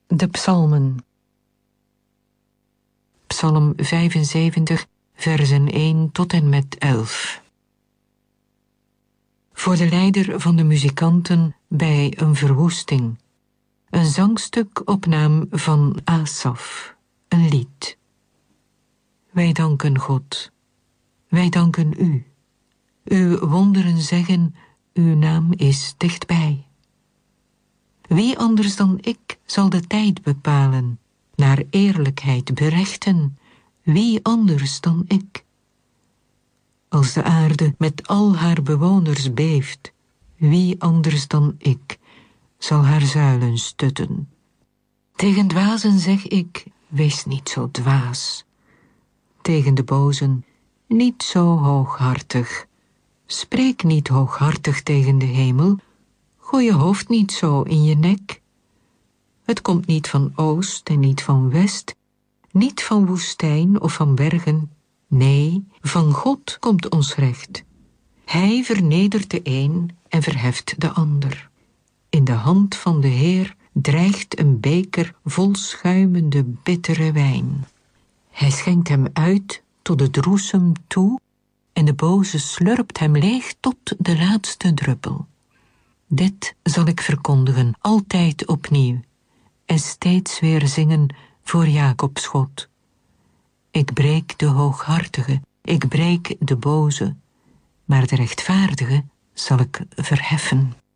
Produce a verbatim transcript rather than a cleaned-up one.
De psalmen. Psalm vijfenzeventig, versen één tot en met elf. Voor de leider van de muzikanten bij een verwoesting. Een zangstuk op naam van Asaf, een lied. Wij danken God. Wij danken u. Uw wonderen zeggen, uw naam is dichtbij. Wie anders dan ik zal de tijd bepalen, naar eerlijkheid berechten, wie anders dan ik? Als de aarde met al haar bewoners beeft, wie anders dan ik zal haar zuilen stutten? Tegen dwazen zeg ik, wees niet zo dwaas. Tegen de bozen, niet zo hooghartig. Spreek niet hooghartig tegen de hemel, gooi je hoofd niet zo in je nek. Het komt niet van oost en niet van west, niet van woestijn of van bergen. Nee, van God komt ons recht. Hij vernedert de een en verheft de ander. In de hand van de Heer dreigt een beker vol schuimende bittere wijn. Hij schenkt hem uit tot de droesem toe en de boze slurpt hem leeg tot de laatste druppel. Dit zal ik verkondigen, altijd opnieuw, en steeds weer zingen voor Jacobs God. Ik breek de hooghartige, ik breek de boze, maar de rechtvaardige zal ik verheffen.